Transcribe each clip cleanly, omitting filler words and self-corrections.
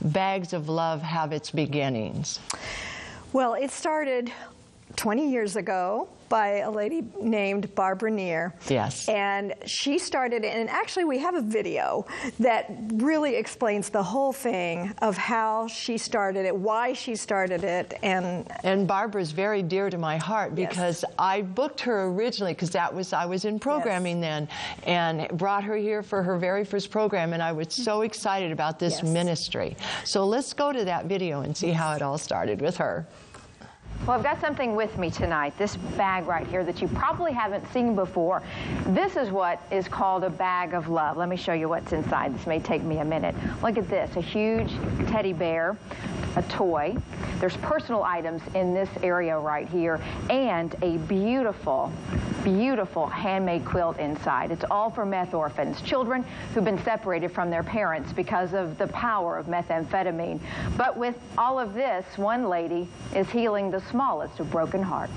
Bags of Love have its beginnings? Well, it started 20 years ago by a lady named Barbara Neer. Yes. And she started it, and actually we have a video that really explains the whole thing of how she started it, why she started it, and Barbara's very dear to my heart because I booked her originally because I was in programming then, and brought her here for her very first program, and I was so excited about this ministry. So let's go to that video and see how it all started with her. Well, I've got something with me tonight, this bag right here that you probably haven't seen before. This is what is called a bag of love. Let me show you what's inside. This may take me a minute. Look at this, a huge teddy bear, a toy. There's personal items in this area right here, and a beautiful, beautiful handmade quilt inside. It's all for meth orphans, children who've been separated from their parents because of the power of methamphetamine. But with all of this, one lady is healing the smallest of broken hearts.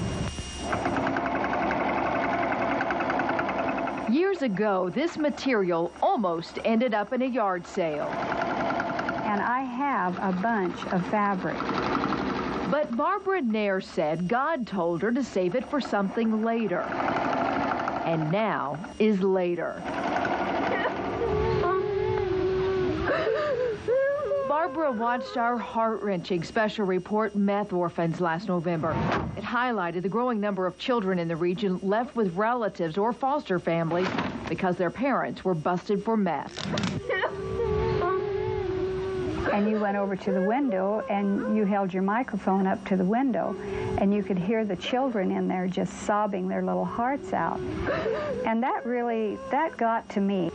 Years ago, this material almost ended up in a yard sale. And I have a bunch of fabric. But Barbara Neer said God told her to save it for something later. And now is later. Barbara watched our heart-wrenching special report, Meth Orphans, last November. It highlighted the growing number of children in the region left with relatives or foster families because their parents were busted for meth. And you went over to the window and you held your microphone up to the window, and you could hear the children in there just sobbing their little hearts out. And that got to me.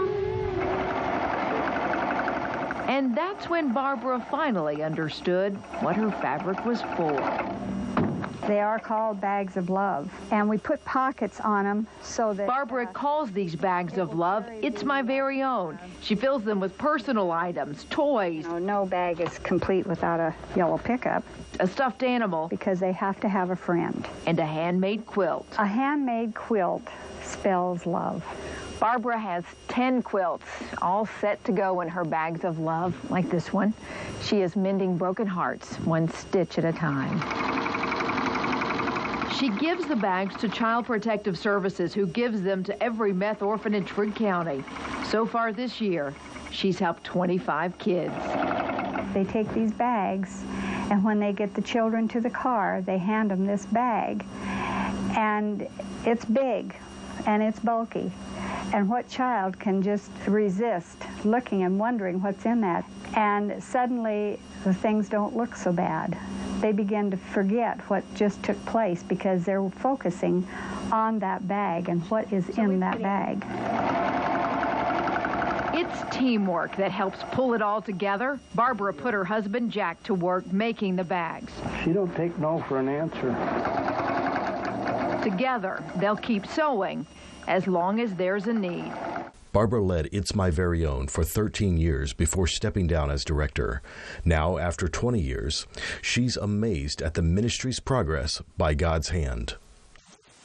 And that's when Barbara finally understood what her fabric was for. They are called bags of love, and we put pockets on them so that... Barbara calls these bags of love, "It's My Very Own." She fills them with personal items, toys. No bag is complete without a yellow pickup. A stuffed animal. Because they have to have a friend. And a handmade quilt. A handmade quilt spells love. Barbara has 10 quilts, all set to go in her bags of love, like this one. She is mending broken hearts, one stitch at a time. She gives the bags to Child Protective Services, who gives them to every meth orphan in Trigg County. So far this year, she's helped 25 kids. They take these bags, and when they get the children to the car, they hand them this bag. And it's big, and it's bulky. And what child can just resist looking and wondering what's in that? And suddenly, the things don't look so bad. They begin to forget what just took place because they're focusing on that bag and what is in that bag. It's teamwork that helps pull it all together. Barbara put her husband Jack to work making the bags. She don't take no for an answer. Together, they'll keep sewing as long as there's a need. Barbara led It's My Very Own for 13 years before stepping down as director. Now, after 20 years, she's amazed at the ministry's progress by God's hand.